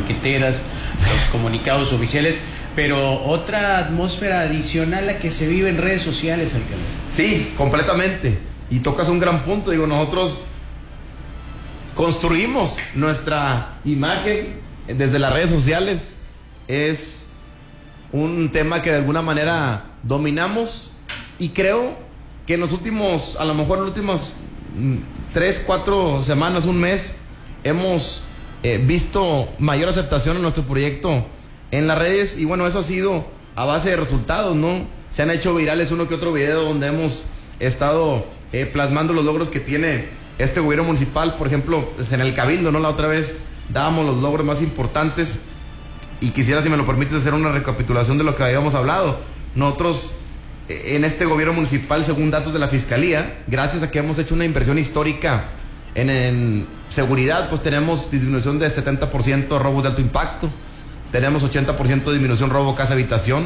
banqueteras, los comunicados oficiales, pero otra atmósfera adicional a que se vive en redes sociales, alcalde. Sí, completamente. Y tocas un gran punto. Digo, nosotros construimos nuestra imagen desde las redes sociales. Es un tema que de alguna manera dominamos, y creo que en los últimos, a lo mejor en las últimas 3, 4 semanas, un mes, hemos visto mayor aceptación en nuestro proyecto en las redes, y bueno, eso ha sido a base de resultados, ¿no? Se han hecho virales uno que otro video donde hemos estado plasmando los logros que tiene este gobierno municipal. Por ejemplo, en el Cabildo, ¿no? La otra vez dábamos los logros más importantes, y quisiera, si me lo permites, hacer una recapitulación de lo que habíamos hablado. Nosotros, en este gobierno municipal, según datos de la Fiscalía, gracias a que hemos hecho una inversión histórica en seguridad, pues tenemos disminución de 70% de robos de alto impacto, tenemos 80% de disminución robo casa-habitación,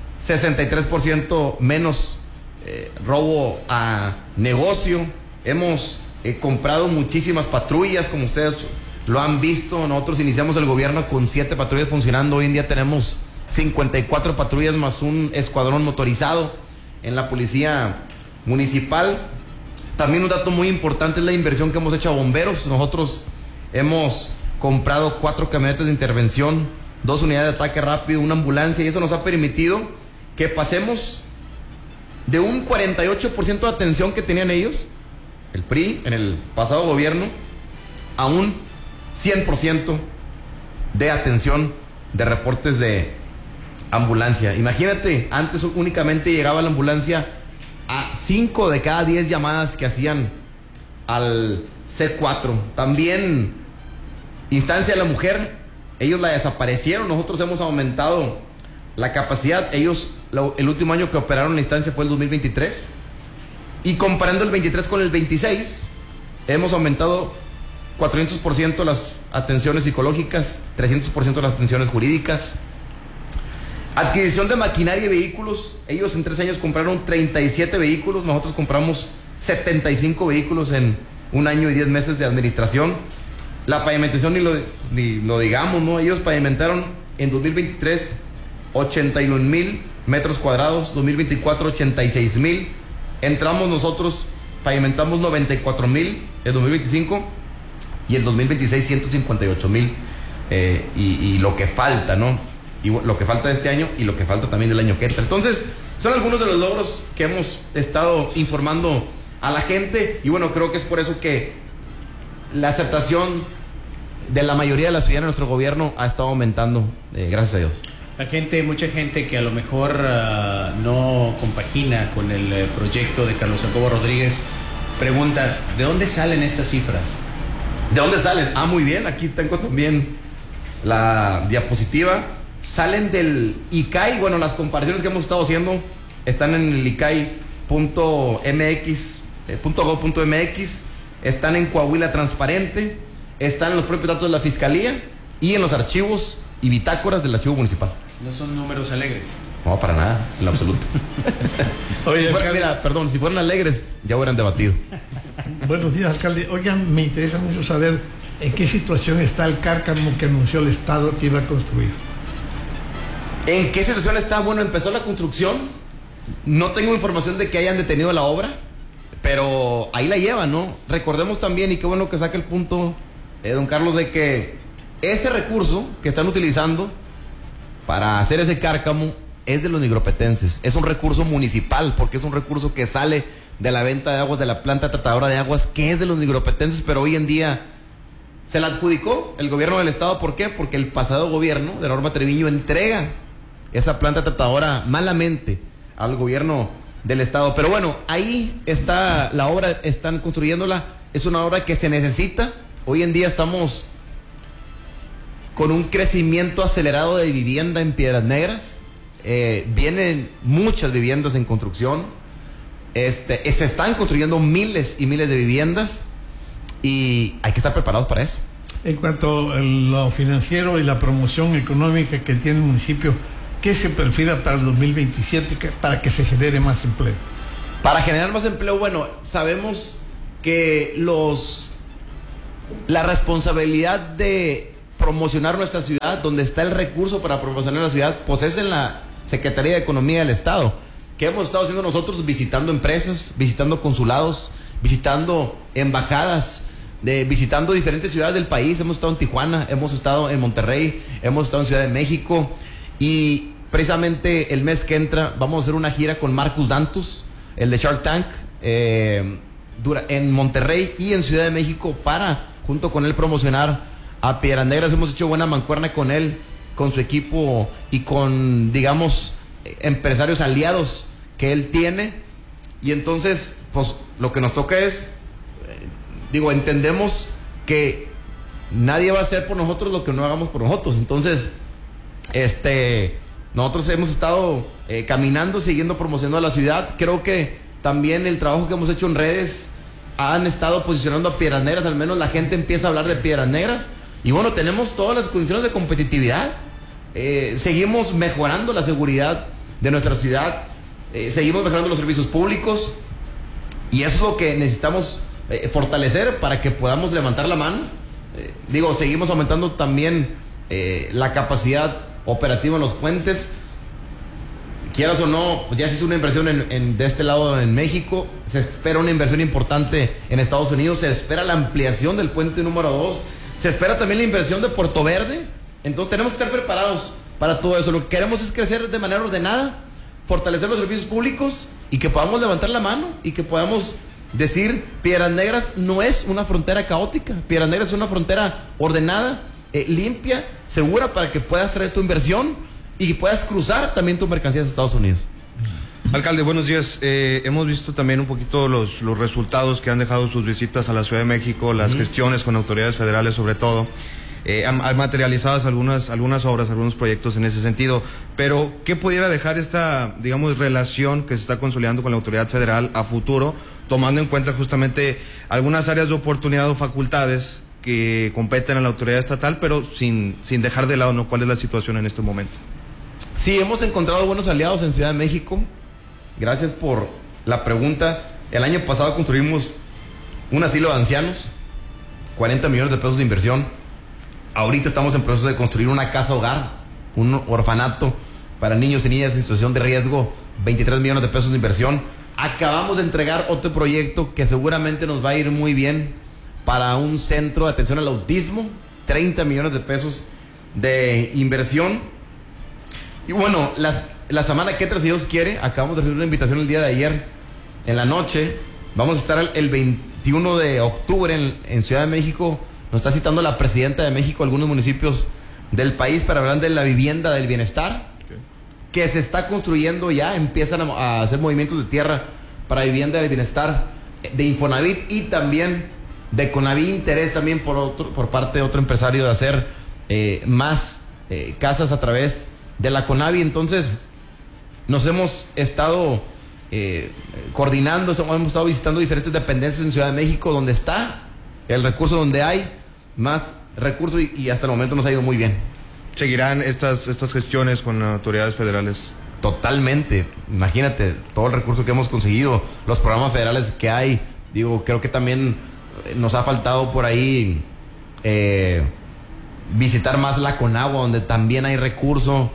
63% menos robo a negocio. Hemos comprado muchísimas patrullas, como ustedes lo han visto. Nosotros iniciamos el gobierno con 7 patrullas funcionando. Hoy en día tenemos 54 patrullas más un escuadrón motorizado en la policía municipal. También un dato muy importante es la inversión que hemos hecho a bomberos. Nosotros hemos comprado 4 camionetas de intervención, 2 unidades de ataque rápido, una ambulancia, y eso nos ha permitido que pasemos de un 48% de atención que tenían ellos, el PRI, en el pasado gobierno, a un 100% de atención de reportes de ambulancia. Imagínate, antes únicamente llegaba la ambulancia a 5 de cada 10 llamadas que hacían al C4. También instancia de la mujer, ellos la desaparecieron. Nosotros hemos aumentado la capacidad. Ellos, el último año que operaron la instancia fue el 2023, y comparando el 23 con el 26, hemos aumentado 400% las atenciones psicológicas, 300% las atenciones jurídicas. Adquisición de maquinaria y vehículos, ellos en 3 años compraron 37 vehículos, nosotros compramos 75 vehículos en 1 año y 10 meses de administración. La pavimentación ni lo digamos, ¿no? Ellos pavimentaron en 2023 81,000 metros cuadrados, 2024 86,000. Entramos nosotros, pavimentamos 94,000 en 2025, y en 2026 158,000, y lo que falta, ¿no? Y lo que falta de este año, y lo que falta también del año que entra. Entonces, son algunos de los logros que hemos estado informando a la gente, y bueno, creo que es por eso que la aceptación de la mayoría de la ciudadanía de nuestro gobierno ha estado aumentando, gracias a Dios. Mucha gente que a lo mejor no compagina con el proyecto de Carlos Jacobo Rodríguez pregunta, ¿de dónde salen estas cifras? ¿De dónde salen? Muy bien, aquí tengo también la diapositiva. Salen del ICAI. Bueno, las comparaciones que hemos estado haciendo están en el ICAI.gov.mx, están en Coahuila Transparente, están en los propios datos de la Fiscalía y en los archivos y bitácoras del archivo municipal. No son números alegres. No, para nada, en lo absoluto. Oye, si fueran alegres, ya hubieran debatido. Buenos días, alcalde. Oigan, me interesa mucho saber en qué situación está el cárcamo que anunció el Estado que iba a construir. ¿En qué situación está? Bueno, empezó la construcción. No tengo información de que hayan detenido la obra, pero ahí la llevan, ¿no? Recordemos también, y qué bueno que saque el punto, don Carlos, de que ese recurso que están utilizando para hacer ese cárcamo es de los nigropetenses. Es un recurso municipal, porque es un recurso que sale de la venta de aguas de la planta tratadora de aguas, que es de los nigropetenses, pero hoy en día se la adjudicó el gobierno del estado. ¿Por qué? Porque el pasado gobierno de Norma Treviño entrega esa planta tratadora malamente al gobierno del estado. Pero bueno, ahí está la obra, están construyéndola. Es una obra que se necesita. Hoy en día estamos con un crecimiento acelerado de vivienda en Piedras Negras. Vienen muchas viviendas en construcción. Se están construyendo miles y miles de viviendas, y hay que estar preparados para eso. En cuanto a lo financiero y la promoción económica que tiene el municipio, ¿qué se perfila para el 2027 para que se genere más empleo? Para generar más empleo, bueno, sabemos que la responsabilidad de promocionar nuestra ciudad, donde está el recurso para promocionar la ciudad, pues es en la Secretaría de Economía del Estado. ¿Qué hemos estado haciendo nosotros? Visitando empresas, visitando consulados, visitando embajadas, visitando diferentes ciudades del país. Hemos estado en Tijuana, hemos estado en Monterrey, hemos estado en Ciudad de México, y precisamente el mes que entra vamos a hacer una gira con Marcus Dantus, el de Shark Tank, en Monterrey y en Ciudad de México, para junto con él promocionar a Piedras Negras. Hemos hecho buena mancuerna con él, con su equipo y con, digamos, empresarios aliados que él tiene. Y entonces, pues lo que nos toca es, entendemos que nadie va a hacer por nosotros lo que no hagamos por nosotros. Entonces, nosotros hemos estado caminando, siguiendo promocionando a la ciudad. Creo que también el trabajo que hemos hecho en redes han estado posicionando a Piedras Negras. Al menos la gente empieza a hablar de Piedras Negras. Y bueno, tenemos todas las condiciones de competitividad. Seguimos mejorando la seguridad de nuestra ciudad. Seguimos mejorando los servicios públicos. Y eso es lo que necesitamos fortalecer para que podamos levantar la mano. Seguimos aumentando también la capacidad operativa en los puentes. Quieras o no, pues ya se hizo una inversión de este lado en México. Se espera una inversión importante en Estados Unidos. Se espera la ampliación del puente número 2. Se espera también la inversión de Puerto Verde. Entonces tenemos que estar preparados para todo eso. Lo que queremos es crecer de manera ordenada, fortalecer los servicios públicos y que podamos levantar la mano y que podamos decir: Piedras Negras no es una frontera caótica. Piedras Negras es una frontera ordenada, limpia, segura, para que puedas traer tu inversión y puedas cruzar también tu mercancía a Estados Unidos. Alcalde, buenos días. Hemos visto también un poquito los resultados que han dejado sus visitas a la Ciudad de México, las gestiones con autoridades federales sobre todo. Han materializadas algunas obras, algunos proyectos en ese sentido, pero ¿qué pudiera dejar esta, relación que se está consolidando con la autoridad federal a futuro, tomando en cuenta justamente algunas áreas de oportunidad o facultades que competen a la autoridad estatal, pero sin dejar de lado, ¿no?, cuál es la situación en este momento? Sí, hemos encontrado buenos aliados en Ciudad de México. Gracias por la pregunta. El año pasado construimos un asilo de ancianos, 40 millones de pesos de inversión. Ahorita estamos en proceso de construir una casa hogar, un orfanato para niños y niñas en situación de riesgo, 23 millones de pesos de inversión. Acabamos de entregar otro proyecto que seguramente nos va a ir muy bien para un centro de atención al autismo, 30 millones de pesos de inversión. Y bueno, la semana que entra, si Dios quiere, acabamos de recibir una invitación el día de ayer en la noche. Vamos a estar el 21 de octubre en Ciudad de México. Nos está citando la presidenta de México, algunos municipios del país, para hablar de la vivienda del bienestar, que se está construyendo ya. Empiezan a hacer movimientos de tierra para vivienda del bienestar de Infonavit, y también de Conaví. Interés también por parte de otro empresario de hacer más casas a través de la Conaví. Entonces nos hemos estado coordinando, hemos estado visitando diferentes dependencias en Ciudad de México, donde está el recurso, donde hay más recursos, y hasta el momento nos ha ido muy bien. ¿Seguirán estas gestiones con autoridades federales? Totalmente. Imagínate todo el recurso que hemos conseguido, los programas federales que hay. Creo que también nos ha faltado por ahí visitar más la Conagua, donde también hay recurso.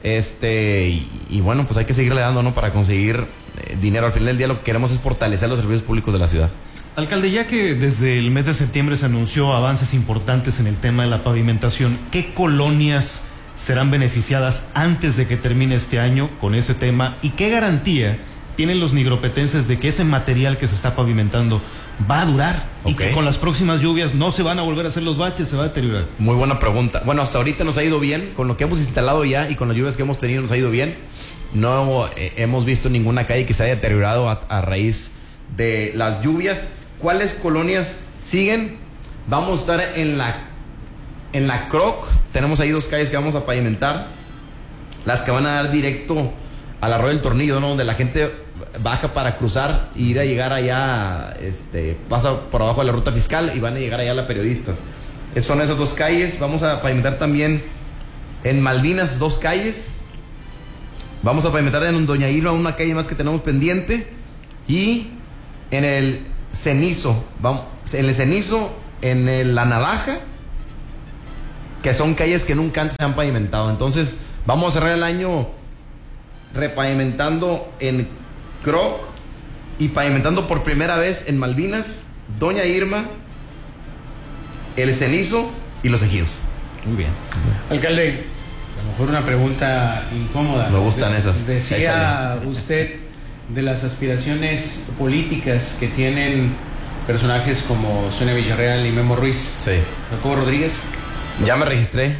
Y bueno, pues hay que seguirle dando, ¿no?, para conseguir dinero. Al final del día lo que queremos es fortalecer los servicios públicos de la ciudad. Alcalde, ya que desde el mes de septiembre se anunció avances importantes en el tema de la pavimentación, ¿qué colonias serán beneficiadas antes de que termine este año con ese tema? ¿Y qué garantía tienen los nigropetenses de que ese material que se está pavimentando va a durar? Y que con las próximas lluvias no se van a volver a hacer los baches, se va a deteriorar. Muy buena pregunta. Bueno, hasta ahorita nos ha ido bien. Con lo que hemos instalado ya y con las lluvias que hemos tenido nos ha ido bien. No hemos visto ninguna calle que se haya deteriorado a raíz de las lluvias. ¿Cuáles colonias siguen? Vamos a estar en la Croc. Tenemos ahí 2 calles que vamos a pavimentar, las que van a dar directo al Arroyo del Tornillo, ¿no?, donde la gente baja para cruzar y ir a llegar allá, pasa por abajo de la ruta fiscal y van a llegar allá a la Periodistas. Son esas 2 calles. Vamos a pavimentar también en Malvinas 2 calles. Vamos a pavimentar en Doña Irma una calle más que tenemos pendiente. Y en el Cenizo, La Navaja, que son calles que nunca antes se han pavimentado. Entonces, vamos a cerrar el año repavimentando en Croc y pavimentando por primera vez en Malvinas, Doña Irma, El Cenizo y Los Ejidos. Muy bien. Alcalde, a lo mejor una pregunta incómoda. Me gustan esas. Decía usted de las aspiraciones políticas que tienen personajes como Sonia Villarreal y Memo Ruiz. Sí. Jacobo Rodríguez. Ya me registré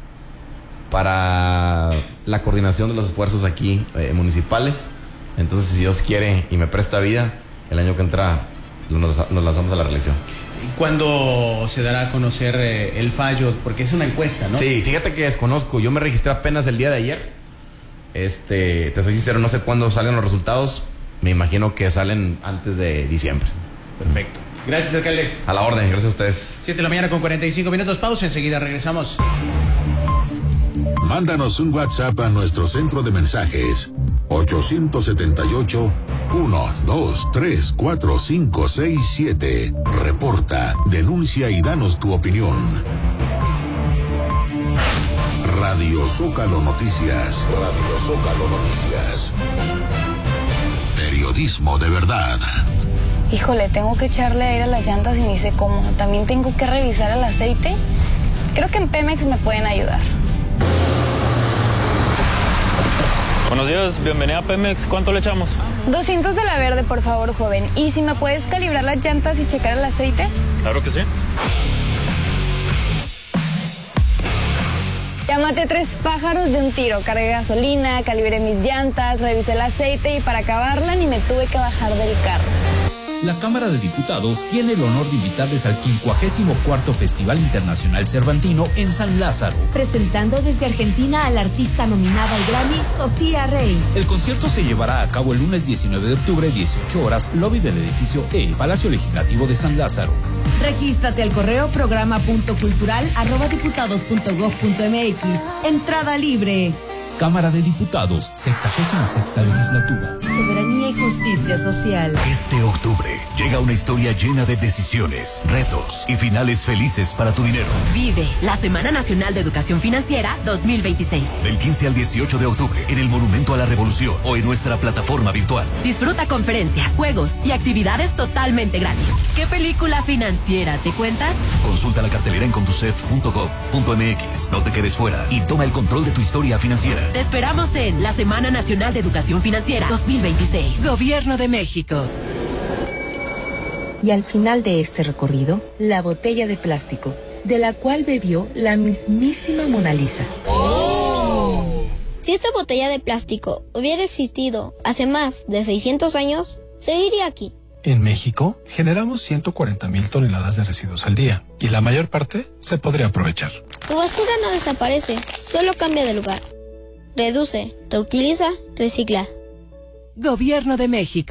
para la coordinación de los esfuerzos aquí municipales. Entonces, si Dios quiere y me presta vida, el año que entra nos lanzamos a la reelección. ¿Cuándo se dará a conocer el fallo? Porque es una encuesta, ¿no? Sí, fíjate que desconozco. Yo me registré apenas el día de ayer. Te soy sincero, no sé cuándo salen los resultados. Me imagino que salen antes de diciembre. Perfecto. Gracias, alcalde. A la orden, gracias a ustedes. 7 de la mañana con 45 minutos. Pausa, enseguida regresamos. Mándanos un WhatsApp a nuestro centro de mensajes 878-1234567. Reporta, denuncia y danos tu opinión. Radio Zócalo Noticias. Radio Zócalo Noticias. Periodismo de verdad. Híjole, tengo que echarle aire a las llantas y ni sé cómo. También tengo que revisar el aceite. Creo que en Pemex me pueden ayudar. Buenos días, bienvenida a Pemex. ¿Cuánto le echamos? 200 de la verde, por favor, joven. ¿Y si me puedes calibrar las llantas y checar el aceite? Claro que sí. Ya maté 3 pájaros de un tiro. Cargué gasolina, calibré mis llantas, revisé el aceite y para acabarla ni me tuve que bajar del carro. La Cámara de Diputados tiene el honor de invitarles al 54º Festival Internacional Cervantino en San Lázaro. Presentando desde Argentina a la artista nominada al Grammy, Sofía Rey. El concierto se llevará a cabo el lunes 19 de octubre, 18 horas, lobby del edificio E, Palacio Legislativo de San Lázaro. Regístrate al correo programa.cultural@diputados.gov.mx. Entrada libre. Cámara de Diputados, 66ª Legislatura. Soberanía y justicia social. Este octubre llega una historia llena de decisiones, retos y finales felices para tu dinero. Vive la Semana Nacional de Educación Financiera 2026. Del 15 al 18 de octubre en el Monumento a la Revolución o en nuestra plataforma virtual. Disfruta conferencias, juegos y actividades totalmente gratis. ¿Qué película financiera te cuentas? Consulta la cartelera en conducef.gov.mx. No te quedes fuera y toma el control de tu historia financiera. Te esperamos en la Semana Nacional de Educación Financiera 2026. Gobierno de México. Y al final de este recorrido, la botella de plástico, de la cual bebió la mismísima Mona Lisa. ¡Oh! Si esta botella de plástico hubiera existido hace más de 600 años, seguiría aquí. En México, generamos 140,000 toneladas de residuos al día, y la mayor parte se podría aprovechar. Tu basura no desaparece, solo cambia de lugar. Reduce, reutiliza, recicla. Gobierno de México.